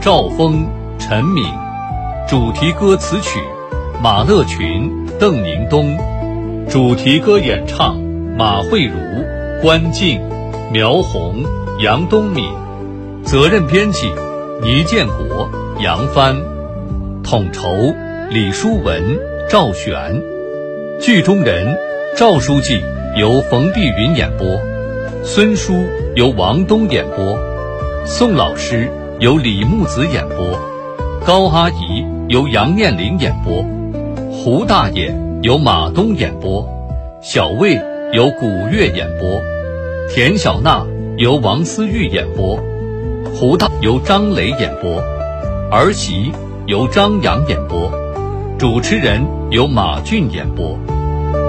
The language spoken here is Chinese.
赵峰、陈敏。主题歌词曲马乐群、邓宁东。主题歌演唱马慧茹、关静、苗红、杨东敏。责任编辑倪建国、杨帆。统筹李书文、赵璇。剧中人赵书记由冯碧云演播，孙叔由王东演播，宋老师由李木子演播，高阿姨由杨念玲演播，胡大爷由马东演播，小魏由古月演播，田小娜由王思玉演播，胡大由张磊演播，儿媳由张扬演播，主持人由马俊演播。